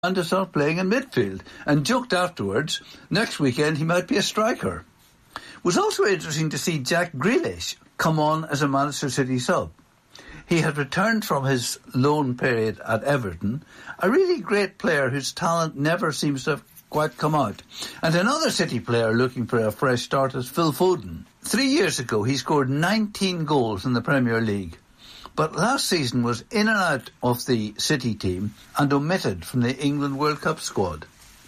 and to start playing in midfield, and joked afterwards next weekend he might be a striker. It was also interesting to see Jack Grealish come on as a Manchester City sub. He had returned from his loan period at Everton, a really great player whose talent never seems to have quite come out. And another City player looking for a fresh start is Phil Foden. 3 years ago he scored 19 goals in the Premier League, but last season was in and out of the City team and omitted from the England World Cup squad.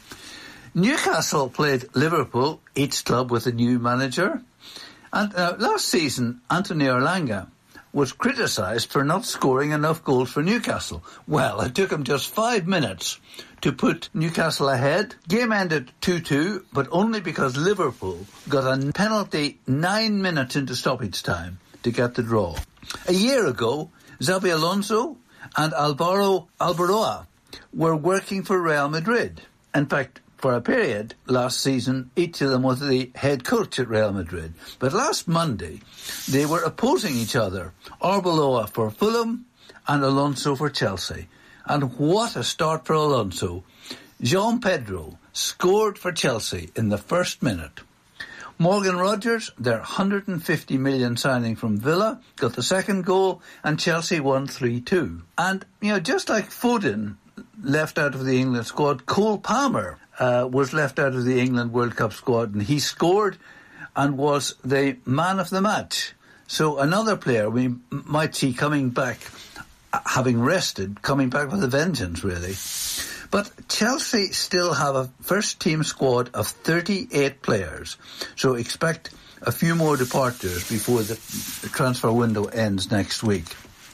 Newcastle played Liverpool, each club with a new manager. And last season, Anthony Erlanga was criticised for not scoring enough goals for Newcastle. Well, it took him just 5 minutes to put Newcastle ahead. Game ended 2-2, but only because Liverpool got a penalty 9 minutes into stoppage time to get the draw. A year ago, Xabi Alonso and Alvaro Arbeloa were working for Real Madrid. In fact, for a period last season, each of them was the head coach at Real Madrid. But last Monday, they were opposing each other. Arbeloa for Fulham and Alonso for Chelsea. And what a start for Alonso. João Pedro scored for Chelsea in the first minute. Morgan Rogers, their $150 million signing from Villa, got the second goal, and Chelsea won 3-2. And, just like Foden left out of the England squad, Cole Palmer was left out of the England World Cup squad, and he scored and was the man of the match. So another player we might see coming back, having rested, coming back with a vengeance, really. But Chelsea still have a first-team squad of 38 players, so expect a few more departures before the transfer window ends next week.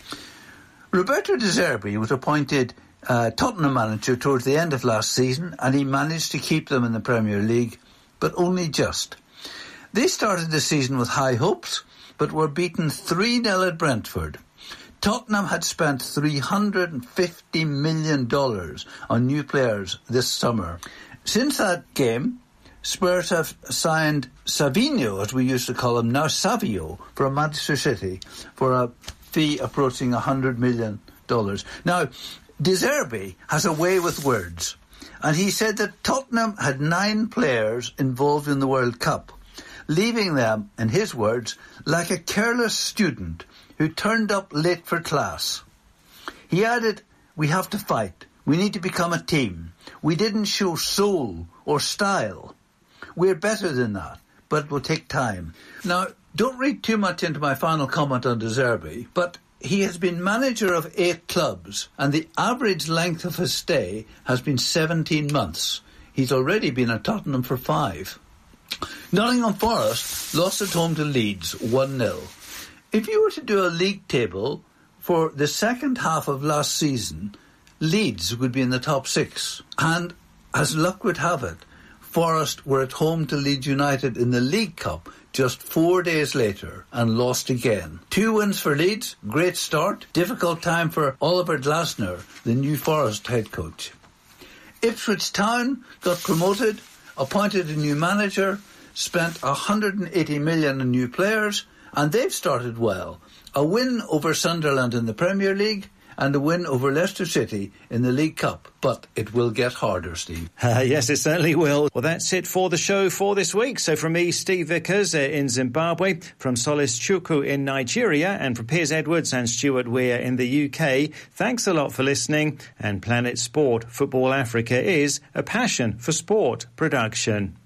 Roberto De Zerbi was appointed Tottenham manager towards the end of last season, and he managed to keep them in the Premier League, but only just. They started the season with high hopes, but were beaten 3-0 at Brentford. Tottenham had spent $350 million on new players this summer. Since that game, Spurs have signed Savinho, as we used to call him, now Savio, from Manchester City for a fee approaching $100 million. Now, De Zerbi has a way with words, and he said that Tottenham had 9 players involved in the World Cup, leaving them, in his words, like a careless student who turned up late for class. He added, "We have to fight. We need to become a team. We didn't show soul or style. We're better than that, but it will take time." Now, don't read too much into my final comment on De Zerbi, but he has been manager of 8 clubs, and the average length of his stay has been 17 months. He's already been at Tottenham for 5. Nottingham Forest lost at home to Leeds 1-0. If you were to do a league table for the second half of last season, Leeds would be in the top 6. And as luck would have it, Forest were at home to Leeds United in the League Cup just 4 days later and lost again. 2 wins for Leeds, great start. Difficult time for Oliver Glasner, the new Forest head coach. Ipswich Town got promoted, appointed a new manager, spent $180 million on new players, and they've started well. A win over Sunderland in the Premier League and a win over Leicester City in the League Cup. But it will get harder, Steve. Yes, it certainly will. Well, that's it for the show for this week. So from me, Steve Vickers in Zimbabwe, from Solis Chukwu in Nigeria, and from Piers Edwards and Stuart Weir in the UK, thanks a lot for listening. And Planet Sport Football Africa is a passion for sport production.